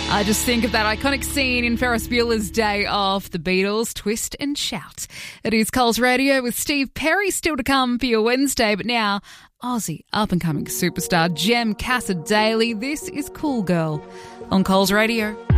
I just think of that iconic scene in Ferris Bueller's Day Off, the Beatles, Twist and Shout. It is Coles Radio with Steve Perry still to come for your Wednesday, but now Aussie up-and-coming superstar Jem Casa Daly. This is Cool Girl on Coles Radio.